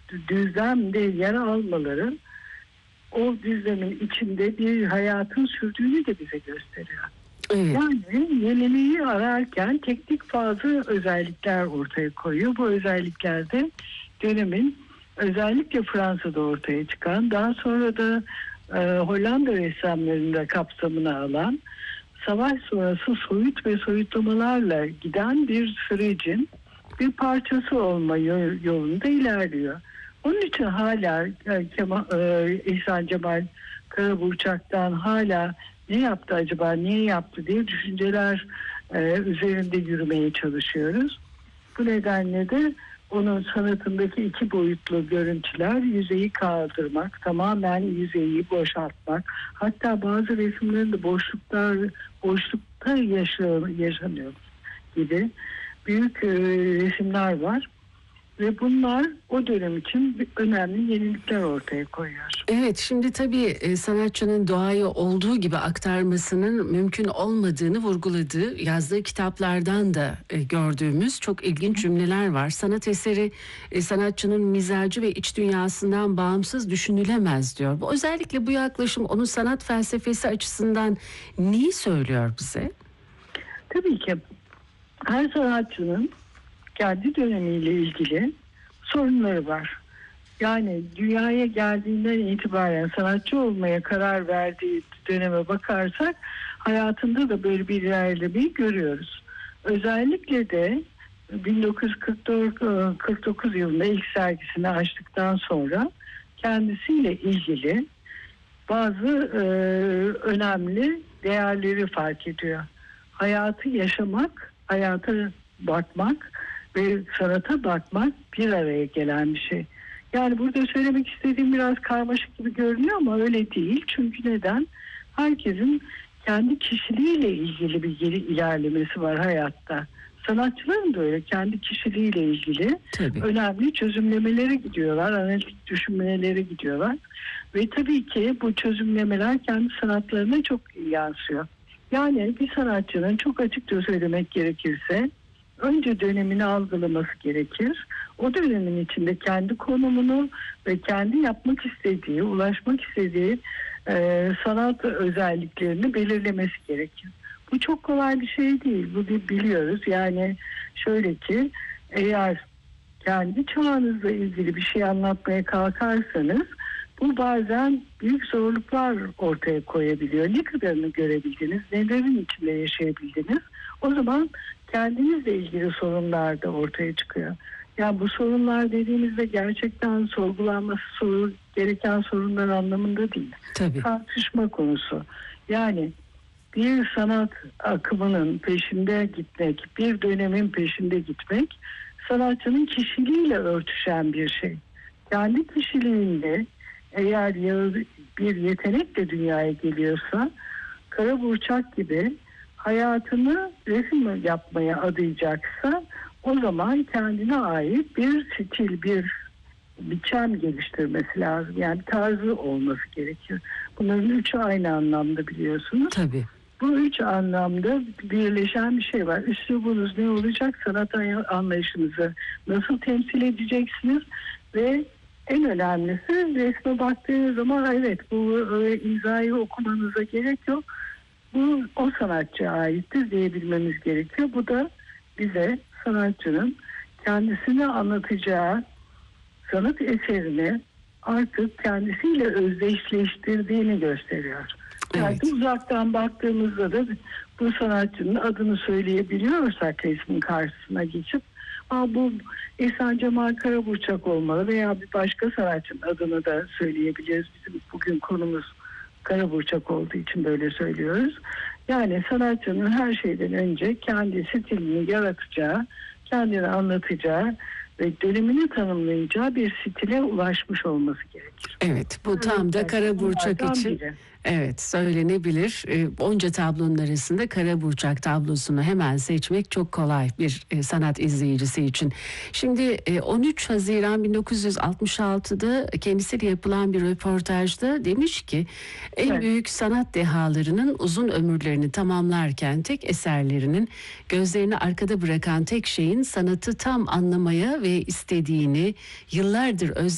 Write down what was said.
düzlemde yer almaları o düzlemin içinde bir hayatın sürdüğünü de bize gösteriyor. Evet. Yani yeniliği ararken teknik bazı özellikler ortaya koyuyor. Bu özelliklerde dönemin özellikle Fransa'da ortaya çıkan, daha sonra da Hollanda ressamlarında kapsamına alan, savaş sonrası soyut ve soyutlamalarla giden bir sürecin bir parçası olma yolunda ilerliyor. Onun için hala İhsan Cemal Karaburçak'tan hala ne yaptı acaba, niye yaptı diye düşünceler üzerinde yürümeye çalışıyoruz. Bu nedenle de onun sanatındaki iki boyutlu görüntüler, yüzeyi kaldırmak, tamamen yüzeyi boşaltmak, hatta bazı resimlerinde boşlukta yaşanıyor gibi büyük resimler var. Ve bunlar o dönem için önemli yenilikler ortaya koyuyor. Evet, şimdi tabii sanatçının doğayı olduğu gibi aktarmasının mümkün olmadığını vurguladığı, yazdığı kitaplardan da gördüğümüz çok ilginç cümleler var. Sanat eseri sanatçının mizacı ve iç dünyasından bağımsız düşünülemez diyor. Özellikle bu yaklaşım onun sanat felsefesi açısından neyi söylüyor bize? Tabii ki her sanatçının kendi dönemiyle ilgili sorunları var. Yani dünyaya geldiğinden itibaren sanatçı olmaya karar verdiği döneme bakarsak hayatında da böyle bir ilerlemeyi görüyoruz. Özellikle de 1949 yılında ilk sergisini açtıktan sonra kendisiyle ilgili bazı önemli değerleri fark ediyor. Hayatı yaşamak, hayata bakmak ve sanata bakmak bir araya gelen bir şey. Yani burada söylemek istediğim biraz karmaşık gibi görünüyor ama öyle değil. Çünkü neden? Herkesin kendi kişiliğiyle ilgili bir ilerlemesi var hayatta. Sanatçıların da öyle kendi kişiliğiyle ilgili önemli çözümlemelere gidiyorlar, analitik düşünmelere gidiyorlar. Ve tabii ki bu çözümlemeler kendi sanatlarına çok yansıyor. Yani bir sanatçının çok açıkça söylemek gerekirse önce dönemini algılaması gerekir. O dönemin içinde kendi konumunu ve kendi yapmak istediği, ulaşmak istediği sanat özelliklerini belirlemesi gerekir. Bu çok kolay bir şey değil. Bunu biliyoruz. Yani şöyle ki eğer kendi çağınızla ilgili bir şey anlatmaya kalkarsanız bu bazen büyük zorluklar ortaya koyabiliyor. Ne kadarını görebildiniz, nelerin içinde yaşayabildiniz. O zaman kendinizle ilgili sorunlar da ortaya çıkıyor. Yani bu sorunlar dediğimizde gerçekten sorgulanması gereken sorunlar anlamında değil. Tabii. Tartışma konusu. Yani bir sanat akımının peşinde gitmek, bir dönemin peşinde gitmek sanatçının kişiliğiyle örtüşen bir şey. Kendi kişiliğinde eğer bir yetenekle dünyaya geliyorsa Karaburçak gibi hayatını resim yapmaya adayacaksa o zaman kendine ait bir stil, bir biçim geliştirmesi lazım. Yani tarzı olması gerekir. Bunların üçü aynı anlamda biliyorsunuz. Tabii. Bu üç anlamda birleşen bir şey var. Üslubunuz ne olacak? Sanat anlayışınızı nasıl temsil edeceksiniz? Ve en önemlisi resme baktığınız zaman evet bu imzayı okumanıza gerek yok. Bu o sanatçıya aittir diyebilmemiz gerekiyor. Bu da bize sanatçının kendisini anlatacağı sanat eserini artık kendisiyle özdeşleştirdiğini gösteriyor. Yani Evet. uzaktan baktığımızda da bu sanatçının adını söyleyebiliyorsak resmin karşısına geçip bu İhsan Cemal Karaburçak olmalı veya bir başka sanatçının adını da söyleyebiliriz. Bizim bugün konumuz Karaburçak olduğu için böyle söylüyoruz. Yani sanatçının her şeyden önce kendi stilini yaratacağı, kendini anlatacağı ve dönemini tanımlayacağı bir stile ulaşmış olması gerekir. Evet, bu tam da Karaburçak için evet söylenebilir. Onca tablonun arasında Karaburçak tablosunu hemen seçmek çok kolay bir sanat izleyicisi için. Şimdi 13 Haziran 1966'da kendisiyle yapılan bir röportajda demiş ki en büyük sanat dehalarının uzun ömürlerini tamamlarken tek eserlerinin gözlerini arkada bırakan tek şeyin sanatı tam anlamaya ve istediğini yıllardır